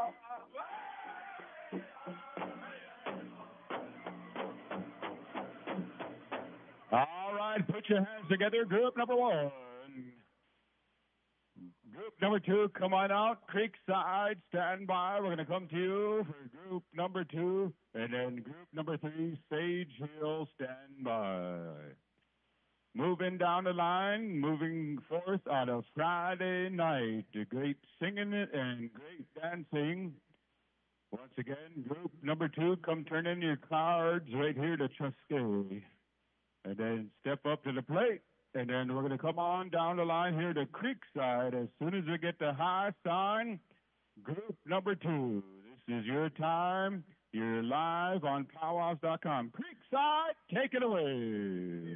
All right, put your hands together. Group number one. Group number two, come on out. Creekside, stand by. We're going to come to you for group number two. And then group number three, Sage Hill, stand by. Moving down the line, moving forth on a Friday night. Great singing and great dancing. Once again, group number two, come turn in your cards right here to Trustee. And then step up to the plate. And then we're going to come on down the line here to Creekside. As soon as we get the high sign, group number two. This is your time. You're live on powwows.com. Creekside, take it away.